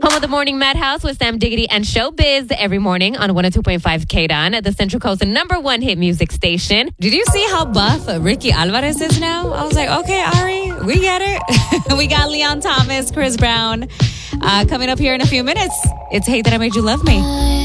Home of the Morning Madhouse with Sam Diggity and Showbiz every morning on 102.5 KDON, the Central Coast's #1 hit music station. Did you see how buff Ricky Alvarez is now? I was like, okay, Ari, we get it. We got Leon Thomas, Chris Brown coming up here in a few minutes. It's Hate That I Made You Love Me.